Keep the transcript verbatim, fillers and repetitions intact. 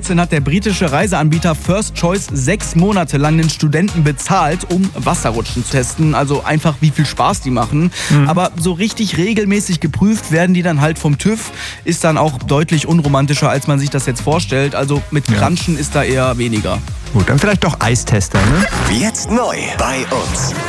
zweitausendvierzehn hat der britische Reiseanbieter First Choice sechs Monate lang den Studenten bezahlt, um Wasserrutschen zu testen. Also einfach, wie viel Spaß die machen. Mhm. Aber so richtig regelmäßig geprüft werden die dann halt vom TÜV. Ist dann auch deutlich unromantischer, als man sich das jetzt vorstellt. Also mit Kranschen ja. ist da eher weniger. Gut, dann vielleicht doch Eistester, ne? Jetzt neu bei uns.